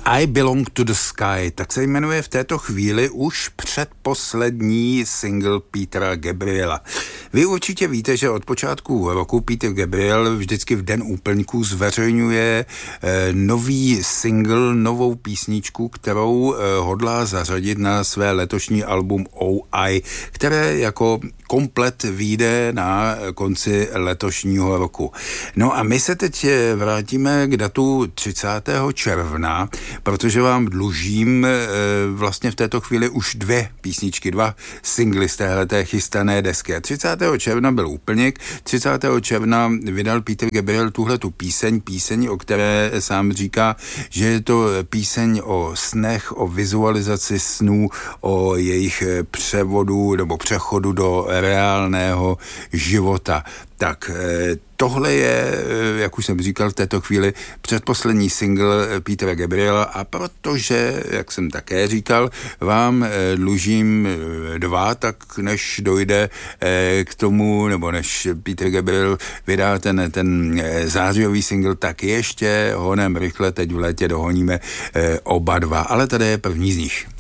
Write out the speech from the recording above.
I Belong to the Sky, tak se jmenuje v této chvíli už předposlední single Petera Gabriela. Vy určitě víte, že od počátku roku Peter Gabriel vždycky v den úplňků zveřejňuje nový single, novou písničku, kterou hodlá zařadit na své letošní album OI, které jako komplet vyjde na konci letošního roku. No a my se teď vrátíme k datu 30. června, protože vám dlužím vlastně v této chvíli už dvě písničky, dva singly z téhleté chystané desky. 30. června byl úplněk, 30. června vydal Peter Gabriel tuhletu píseň, o které sám říká, že je to píseň o snech, o vizualizaci snů, o jejich převodu nebo přechodu do reálného života. Tak tohle je, jak už jsem říkal v této chvíli, předposlední single Petera Gabriela a protože, jak jsem také říkal, vám dlužím dva, tak než dojde k tomu, nebo než Peter Gabriel vydá ten zářijový single, tak ještě honem rychle teď v létě dohoníme oba dva, ale tady je první z nich.